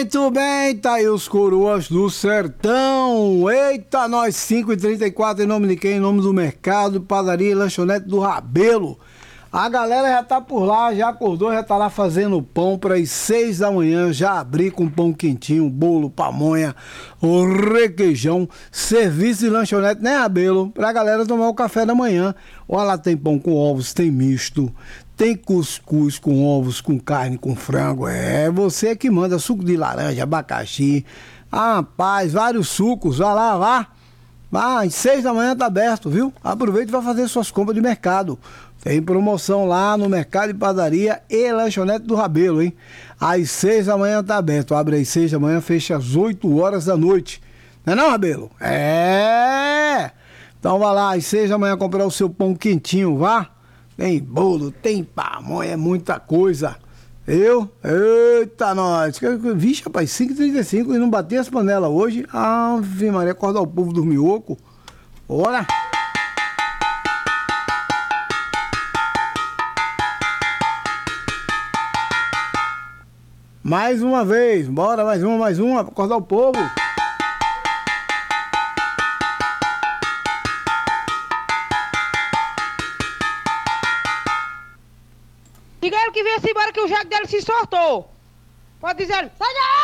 Muito bem, tá aí os coroas do sertão. Eita, nós 5h34, em nome de quem? Em nome do mercado, padaria e lanchonete do Rabelo. A galera já tá por lá, já acordou, já tá lá fazendo pão para as 6 da manhã, já abri com pão quentinho, bolo, pamonha, o requeijão, serviço de lanchonete, né, Rabelo? Pra galera tomar o café da manhã. Olha lá, tem pão com ovos, tem misto, tem cuscuz com ovos, com carne, com frango. É você que manda suco de laranja, abacaxi. Ah, rapaz, vários sucos. Vai lá, vá. Às 6 da manhã tá aberto, viu? Aproveita e vai fazer suas compras de mercado. Tem promoção lá no Mercado e Padaria e Lanchonete do Rabelo, hein? Às 6 da manhã tá aberto. Abre às 6 da manhã, fecha às 8 horas da noite. Não é não, Rabelo? É! Então vai lá, às 6 da manhã comprar o seu pão quentinho, vá. Tem bolo, tem pamonha, é muita coisa. Eita, nós. Vixe, rapaz, 5h35 e não bater as panelas hoje. Ave Maria, acordar o povo do mioco. Bora! Mais uma vez, bora, mais uma, pra acordar o povo. Diga ele que venha-se embora que o jaco dele se soltou. Pode dizer, sai daí!